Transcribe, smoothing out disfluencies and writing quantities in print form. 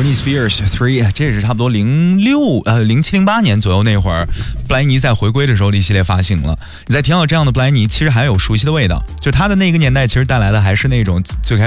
Britney Spears 3，这也是差不多07、08年左右那会儿，布莱尼在回归的时候的一系列发行了。你在听到这样的布莱尼，其实还有熟悉的味道，就他的那个年代，其实带来的还是那种最开始